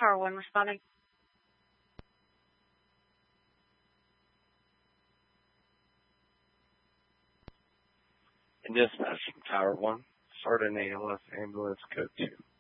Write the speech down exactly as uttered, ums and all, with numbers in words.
Tower one responding. And dispatch from Tower one, start an A L S ambulance code two.